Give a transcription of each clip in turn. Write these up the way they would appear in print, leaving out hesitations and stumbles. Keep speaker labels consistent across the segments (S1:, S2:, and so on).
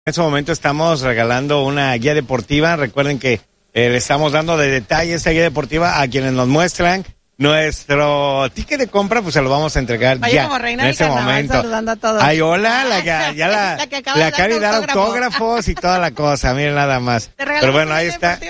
S1: En este momento estamos regalando una guía deportiva. Recuerden que le estamos dando de detalle esta guía deportiva a quienes nos muestran nuestro ticket de compra, pues se lo vamos a entregar.
S2: Vaya
S1: ya
S2: como reina
S1: en
S2: del
S1: este
S2: carnaval,
S1: momento.
S2: Saludando a todos.
S1: Ay, hola, la que acaba de dar autógrafos y toda la cosa, miren nada más. Pero bueno, ahí está.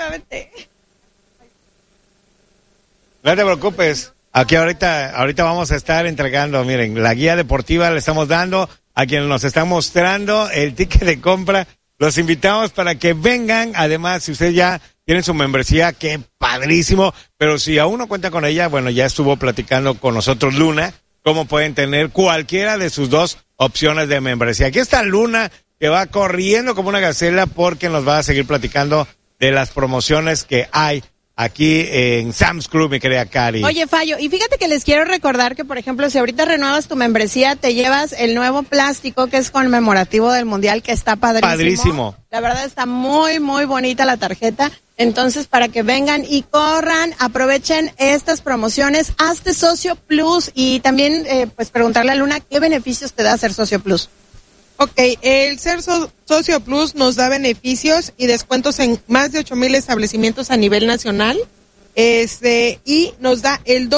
S1: No te preocupes, aquí ahorita vamos a estar entregando, miren, la guía deportiva le estamos dando a quienes nos están mostrando el ticket de compra. Los invitamos para que vengan. Además, si usted ya tiene su membresía, qué padrísimo. Pero si aún no cuenta con ella, bueno, ya estuvo platicando con nosotros Luna, cómo pueden tener cualquiera de sus dos opciones de membresía. Aquí está Luna, que va corriendo como una gacela porque nos va a seguir platicando de las promociones que hay aquí en Sam's Club, mi querida Cari.
S2: Oye, Fallo, y fíjate que les quiero recordar que, por ejemplo, si ahorita renuevas tu membresía, te llevas el nuevo plástico que es conmemorativo del Mundial, que está padrísimo.
S1: Padrísimo.
S2: La verdad está muy, muy bonita la tarjeta. Entonces, para que vengan y corran, aprovechen estas promociones, hazte Socio Plus y también, pues, preguntarle a Luna qué beneficios te da ser Socio Plus.
S3: Ok, el ser Socio Plus nos da beneficios y descuentos en más de 8,000 establecimientos a nivel nacional, y nos da el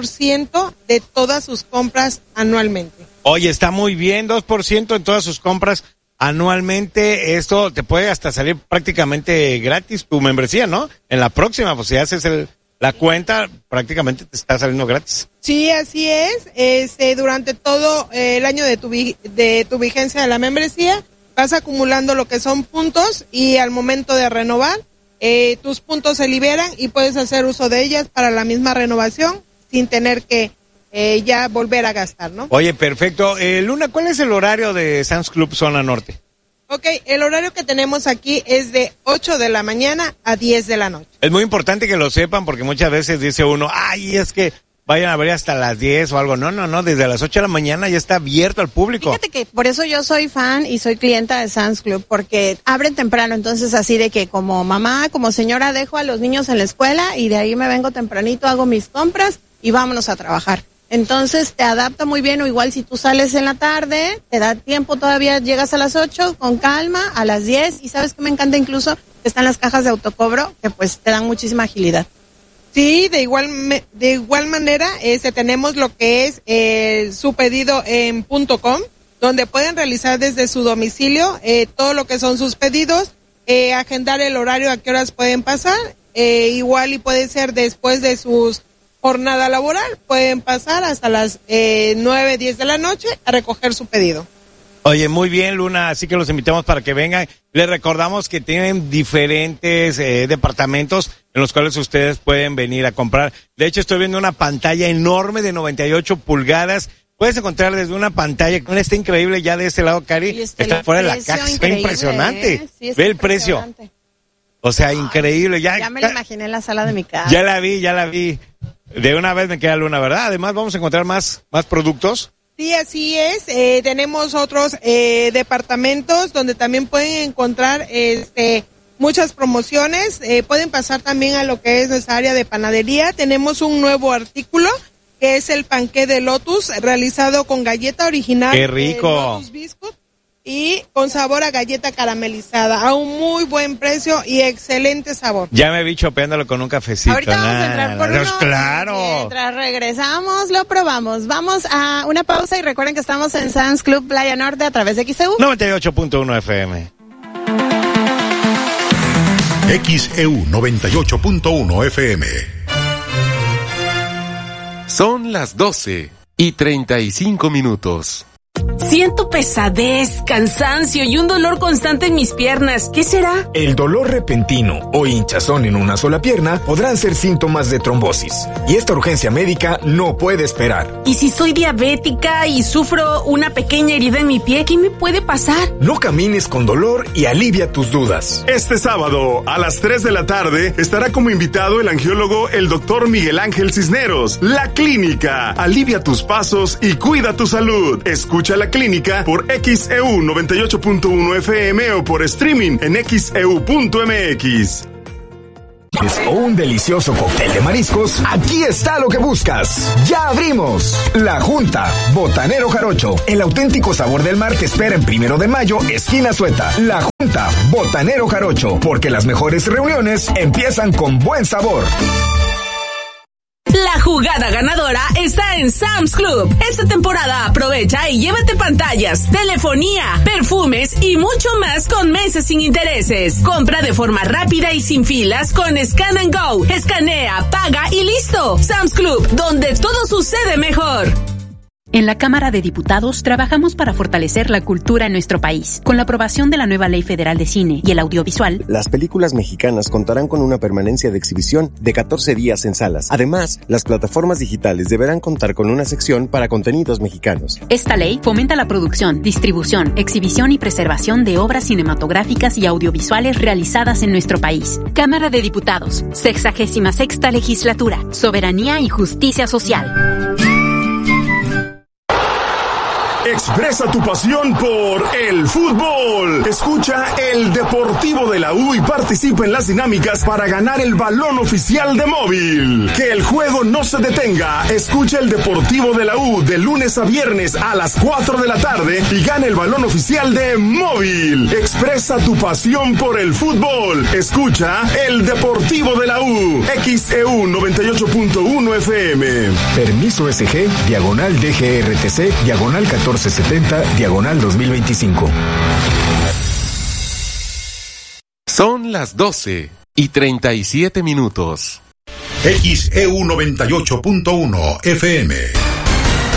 S3: 2% de todas sus compras anualmente.
S1: Oye, está muy bien, 2% en todas sus compras anualmente. Esto te puede hasta salir prácticamente gratis tu membresía, ¿no? En la próxima, pues si haces la cuenta, prácticamente te está saliendo gratis.
S3: Sí, así es. Durante todo el año de tu vigencia de la membresía, vas acumulando lo que son puntos y al momento de renovar, tus puntos se liberan y puedes hacer uso de ellas para la misma renovación sin tener que ya volver a gastar, ¿no?
S1: Oye, perfecto. Luna, ¿cuál es el horario de Sam's Club Zona Norte?
S3: Ok, el horario que tenemos aquí es de 8 de la mañana a 10 de la noche.
S1: Es muy importante que lo sepan porque muchas veces dice uno, ay, es que vayan a abrir hasta las 10 o algo. No, desde las 8 de la mañana ya está abierto al público.
S2: Fíjate que por eso yo soy fan y soy clienta de Sam's Club, porque abren temprano, entonces así de que como mamá, como señora, dejo a los niños en la escuela y de ahí me vengo tempranito, hago mis compras y vámonos a trabajar. Entonces te adapta muy bien, o igual si tú sales en la tarde, te da tiempo todavía, llegas a las 8 con calma, a las 10, y sabes que me encanta incluso que están las cajas de autocobro, que pues te dan muchísima agilidad.
S3: Sí, de igual manera, tenemos lo que es su pedido en .com, donde pueden realizar desde su domicilio todo lo que son sus pedidos, agendar el horario a qué horas pueden pasar, igual y puede ser después de sus jornada laboral, pueden pasar hasta las 9, 10 de la noche a recoger su pedido.
S1: Oye, muy bien, Luna, así que los invitamos para que vengan. Les recordamos que tienen diferentes departamentos en los cuales ustedes pueden venir a comprar. De hecho, estoy viendo una pantalla enorme de 98 pulgadas. Puedes encontrar desde una pantalla, está increíble ya de este lado, Cari, está fuera de la caja, está impresionante. Sí, ve el precio. O sea, increíble. Ya
S2: me lo imaginé en la sala de mi casa.
S1: Ya la vi. De una vez me queda Luna, ¿verdad? Además, vamos a encontrar más productos.
S3: Sí, así es. Tenemos otros departamentos donde también pueden encontrar muchas promociones. Pueden pasar también a lo que es nuestra área de panadería. Tenemos un nuevo artículo que es el panqué de Lotus, realizado con galleta original.
S1: ¡Qué rico!
S3: Lotus Biscuit, y con sabor a galleta caramelizada, a un muy buen precio y excelente sabor.
S1: Ya me vi chopeándolo con un cafecito.
S2: Ahorita vamos a entrar por uno.
S1: Claro.
S2: Mientras regresamos, lo probamos. Vamos a una pausa y recuerden que estamos en Sam's Club Playa Norte a través de XEU
S1: 98.1 FM.
S4: XEU 98.1 FM.
S5: Son las 12:35.
S6: Siento pesadez, cansancio y un dolor constante en mis piernas. ¿Qué será?
S7: El dolor repentino o hinchazón en una sola pierna podrán ser síntomas de trombosis. Y esta urgencia médica no puede esperar.
S6: ¿Y si soy diabética y sufro una pequeña herida en mi pie, qué me puede pasar?
S7: No camines con dolor y alivia tus dudas.
S8: Este sábado, a las 3 de la tarde, estará como invitado el angiólogo el Dr. Miguel Ángel Cisneros. La Clínica. Alivia tus pasos y cuida tu salud. Escucha La Clínica por XEU 98.1 FM o por streaming en xeu.mx.
S7: o un delicioso cóctel de mariscos, aquí está lo que buscas. ¡Ya abrimos! La Junta, Botanero Jarocho. El auténtico sabor del mar te espera en 1 de Mayo, esquina Sueta. La Junta, Botanero Jarocho. Porque las mejores reuniones empiezan con buen sabor.
S6: La jugada ganadora está en Sam's Club. Esta temporada aprovecha y llévate pantallas, telefonía, perfumes y mucho más con meses sin intereses. Compra de forma rápida y sin filas con Scan and Go. Escanea, paga y listo. Sam's Club, donde todo sucede mejor.
S5: En la Cámara de Diputados trabajamos para fortalecer la cultura en nuestro país. Con la aprobación de la nueva Ley Federal de Cine y el Audiovisual,
S9: las películas mexicanas contarán con una permanencia de exhibición de 14 días en salas. Además, las plataformas digitales deberán contar con una sección para contenidos mexicanos.
S5: Esta ley fomenta la producción, distribución, exhibición y preservación de obras cinematográficas y audiovisuales realizadas en nuestro país. Cámara de Diputados, 66ª Legislatura, Soberanía y Justicia Social.
S8: Expresa tu pasión por el fútbol. Escucha el Deportivo de la U y participa en las dinámicas para ganar el balón oficial de Móvil. Que el juego no se detenga. Escucha el Deportivo de la U de lunes a viernes a las 4 de la tarde y gana el balón oficial de Móvil. Expresa tu pasión por el fútbol. Escucha el Deportivo de la U. XEU 98.1 FM.
S7: Permiso SG, diagonal DGRTC, diagonal 1470, diagonal 2025.
S10: Son las 12:37.
S4: XEU 98.1 FM.